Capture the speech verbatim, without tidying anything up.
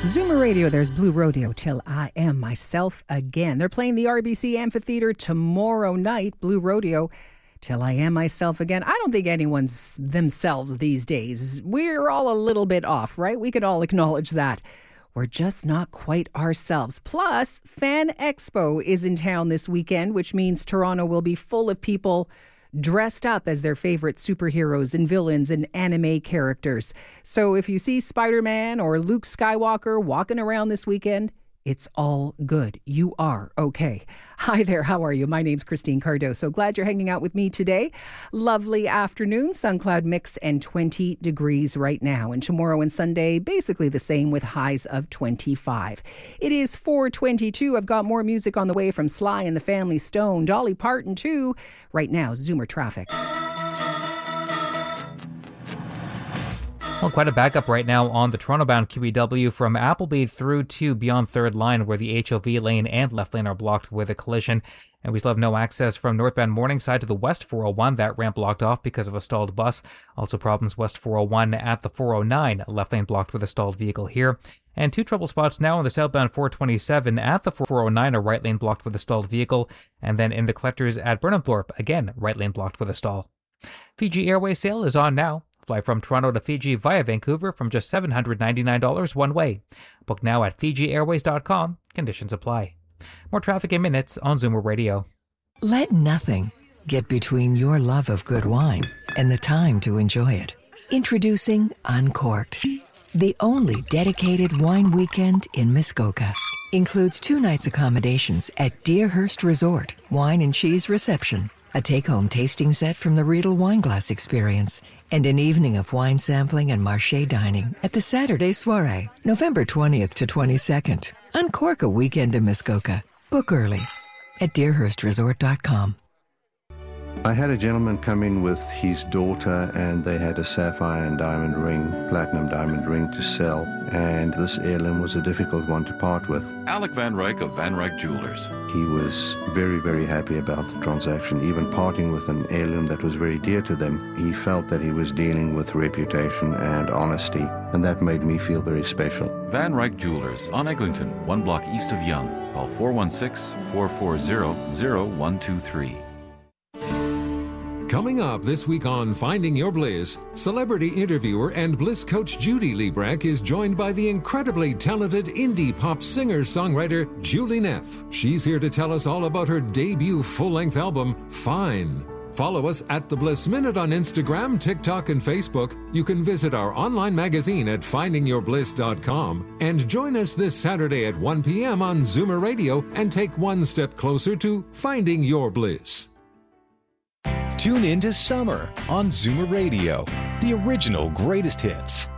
Zoomer Radio, there's Blue Rodeo, Till I Am Myself Again. They're playing the R B C Amphitheater tomorrow night, Blue Rodeo, Till I Am Myself Again. I don't think anyone's themselves these days. We're all a little bit off, right? We could all acknowledge that. We're just not quite ourselves. Plus, Fan Expo is in town this weekend, which means Toronto will be full of people dressed up as their favorite superheroes and villains and anime characters. So if you see Spider-Man or Luke Skywalker walking around this weekend, it's all good. You are okay. Hi there, how are you? My name's Christine Cardoso. Glad you're hanging out with me today. Lovely afternoon, sun cloud mix and twenty degrees right now. And tomorrow and Sunday, basically the same with highs of twenty-five. It is four twenty-two. I've got more music on the way from Sly and the Family Stone, Dolly Parton too. Right now, Zoomer traffic. Well, quite a backup right now on the Toronto-bound Q E W from Appleby through to beyond third line, where the H O V lane and left lane are blocked with a collision. And we still have no access from northbound Morningside to the west four oh one. That ramp blocked off because of a stalled bus. Also problems west four oh one at the four oh nine. Left lane blocked with a stalled vehicle here. And two trouble spots now on the southbound four twenty-seven at the four oh nine. A right lane blocked with a stalled vehicle. And then in the collectors at Burnhamthorpe, again, right lane blocked with a stall. Fiji Airways sale is on now. Fly from Toronto to Fiji via Vancouver from just seven hundred ninety-nine dollars one way. Book now at Fiji Airways dot com. Conditions apply. More traffic in minutes on Zoomer Radio. Let nothing get between your love of good wine and the time to enjoy it. Introducing Uncorked, the only dedicated wine weekend in Muskoka. Includes two nights accommodations at Deerhurst Resort, wine and cheese reception, a take-home tasting set from the Riedel Wineglass Experience, and an evening of wine sampling and marché dining at the Saturday Soirée, November twentieth to twenty-second. Uncork a weekend in Muskoka. Book early at deerhurst resort dot com. I had a gentleman come in with his daughter, and they had a sapphire and diamond ring, platinum diamond ring to sell, and this heirloom was a difficult one to part with. Alec Van Ryk of Van Ryk Jewelers. He was very, very happy about the transaction, even parting with an heirloom that was very dear to them. He felt that he was dealing with reputation and honesty, and that made me feel very special. Van Ryk Jewelers on Eglinton, one block east of Yonge. Call four one six, four four zero, zero one two three. Coming up this week on Finding Your Bliss, celebrity interviewer and Bliss coach Judy Liebrecht is joined by the incredibly talented indie pop singer-songwriter Julie Neff. She's here to tell us all about her debut full-length album, Fine. Follow us at The Bliss Minute on Instagram, TikTok, and Facebook. You can visit our online magazine at finding your bliss dot com and join us this Saturday at one p.m. on Zoomer Radio and take one step closer to finding your bliss. Tune in to Summer on Zoomer Radio, the original greatest hits.